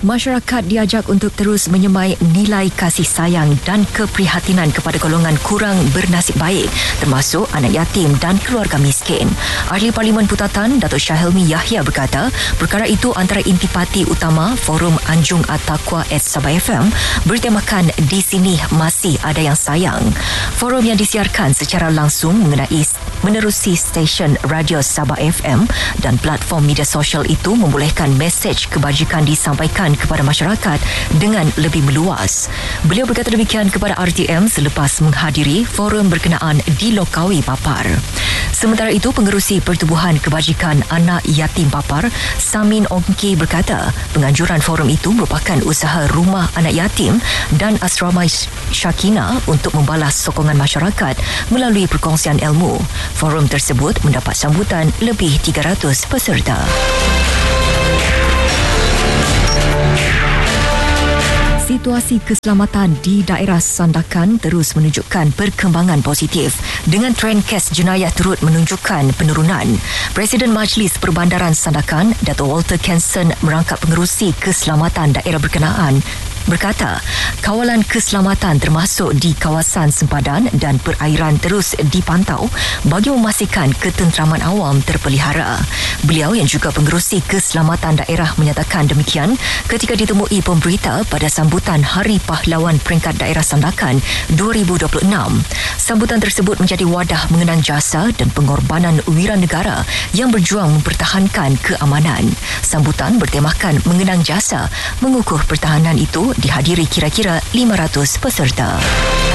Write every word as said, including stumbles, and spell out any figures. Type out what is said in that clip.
Masyarakat diajak untuk terus menyemai nilai kasih sayang dan keprihatinan kepada golongan kurang bernasib baik, termasuk anak yatim dan keluarga miskin. Ahli Parlimen Putatan, Datuk Syahelmi Yahya berkata, perkara itu antara intipati utama Forum Anjung At-Taqwa at Sabah F M bertemakan Di Sini Masih Ada Yang Sayang. Forum yang disiarkan secara langsung mengenai menerusi stesen radio Sabah F M dan platform media sosial itu membolehkan mesej kebajikan disampaikan kepada masyarakat dengan lebih meluas. Beliau berkata demikian kepada R T M selepas menghadiri forum berkenaan di Lokawi Papar. Sementara itu, Pengerusi Pertubuhan Kebajikan Anak Yatim Papar, Samin Ongki berkata, penganjuran forum itu merupakan usaha rumah anak yatim dan asrama Syakina untuk membalas sokongan masyarakat melalui perkongsian ilmu. Forum tersebut mendapat sambutan lebih tiga ratus peserta. Situasi keselamatan di daerah Sandakan terus menunjukkan perkembangan positif dengan trend kes jenayah turut menunjukkan penurunan. Presiden Majlis Perbandaran Sandakan, Dato' Walter Kenson merangkap pengerusi keselamatan daerah berkenaan berkata, kawalan keselamatan termasuk di kawasan sempadan dan perairan terus dipantau bagi memastikan ketenteraman awam terpelihara. Beliau yang juga pengerusi keselamatan daerah menyatakan demikian ketika ditemui pemberita pada sambutan Hari Pahlawan Peringkat Daerah Sandakan dua ribu dua puluh enam. Sambutan tersebut menjadi wadah mengenang jasa dan pengorbanan wiranegara yang berjuang mempertahankan keamanan. Sambutan bertemakan mengenang jasa mengukuh pertahanan itu dihadiri kira-kira lima ratus peserta.